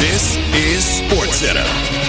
This is SportsCenter.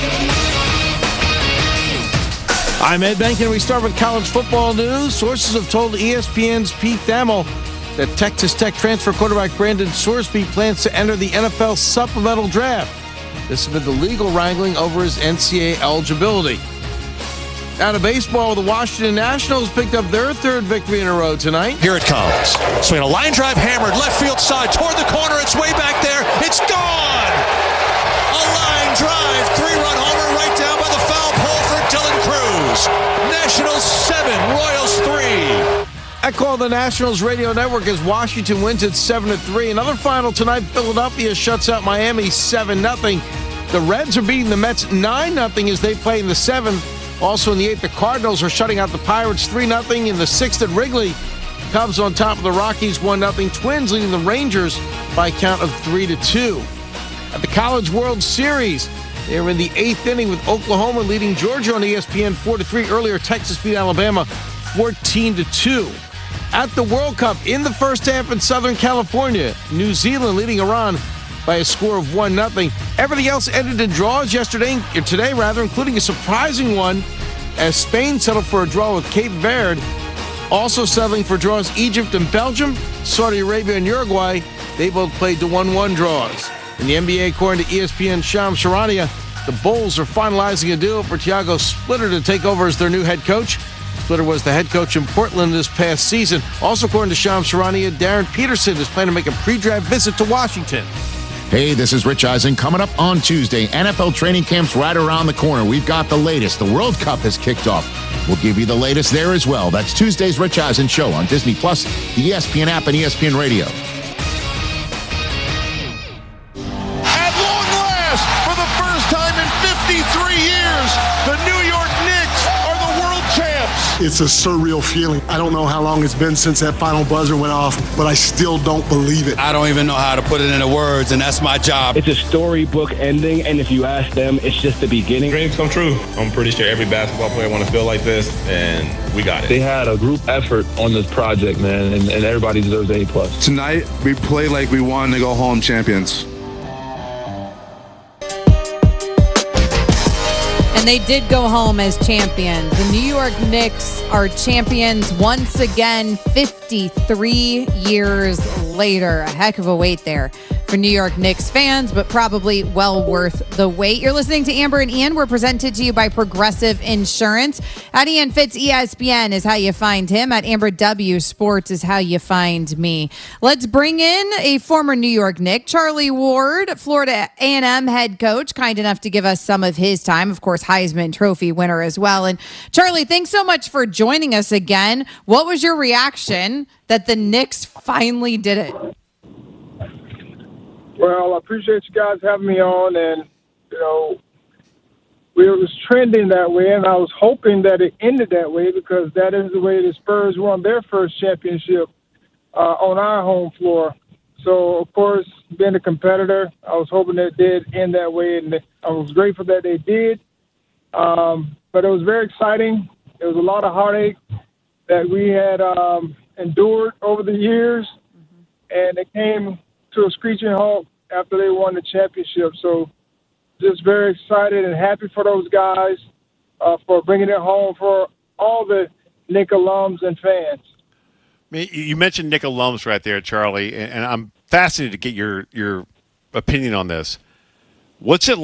I'm Ed Benkin. We start with college football news. Sources have told ESPN's Pete Thamel that Texas Tech transfer quarterback Brandon Sorsby plans to enter the NFL supplemental draft. This has been the legal wrangling over his NCAA eligibility. Out of baseball, the Washington Nationals picked up their third victory in a row tonight. Here it comes. Swing a line drive hammered left field side toward the corner. It's way back there. It's gone. A line drive, 3-run homer right down by the foul pole for Dylan Cruz. Nationals 7, Royals 3. I call the Nationals radio network as Washington wins at 7-3. Another final tonight. Philadelphia shuts out Miami 7-0. The Reds are beating the Mets 9-0 as they play in the 7th. Also in the 8th, the Cardinals are shutting out the Pirates 3-0. In the 6th at Wrigley, Cubs on top of the Rockies 1-0. Twins leading the Rangers by a count of 3-2. At the College World Series, they're in the 8th inning with Oklahoma leading Georgia on ESPN 4-3. Earlier, Texas beat Alabama 14-2. At the World Cup in the first half in Southern California, New Zealand leading Iran by a score of 1-0. Everything else ended in draws today, including a surprising one as Spain settled for a draw with Cape Verde. Also settling for draws, Egypt and Belgium, Saudi Arabia and Uruguay. They both played to 1-1 draws. In the NBA, according to ESPN Shams Charania, the Bulls are finalizing a deal for Thiago Splitter to take over as their new head coach. Splitter was the head coach in Portland this past season. Also, according to Shams Charania, Darren Peterson is planning to make a pre-draft visit to Washington. Hey, this is Rich Eisen. Coming up on Tuesday, NFL training camp's right around the corner. We've got the latest. The World Cup has kicked off. We'll give you the latest there as well. That's Tuesday's Rich Eisen Show on Disney+, the ESPN app, and ESPN Radio. At long last, for the first time in 53 years, the New York Knicks are the world champs. It's a surreal feeling. I don't know how long it's been since that final buzzer went off, but I still don't believe it. I don't even know how to put it into words, and that's my job. It's a storybook ending, and if you ask them, it's just the beginning. Dreams come true. I'm pretty sure every basketball player want to feel like this, and we got it. They had a group effort on this project, man, and everybody deserves an A+. Tonight, we played like we wanted to go home champions. And they did go home as champions. The New York Knicks are champions once again, 53 years later. A heck of a wait there for New York Knicks fans, but probably well worth the wait. You're listening to Amber and Ian. We're presented to you by Progressive Insurance. At Ian Fitz, ESPN is how you find him. At Amber W Sports is how you find me. Let's bring in a former New York Knick, Charlie Ward, Florida A&M head coach, kind enough to give us some of his time. Of course, Heisman Trophy winner as well. And Charlie, thanks so much for joining us again. What was your reaction that the Knicks finally did it? Well, I appreciate you guys having me on, and, it was trending that way, and I was hoping that it ended that way because that is the way the Spurs won their first championship on our home floor. So, of course, being a competitor, I was hoping that it did end that way, and I was grateful that they did. But it was very exciting. There was a lot of heartache that we had endured over the years, and it came to a screeching halt after they won the championship. So just very excited and happy for those guys for bringing it home for all the Knick alums and fans. You mentioned Knick alums right there, Charlie, and I'm fascinated to get your opinion on this. What's it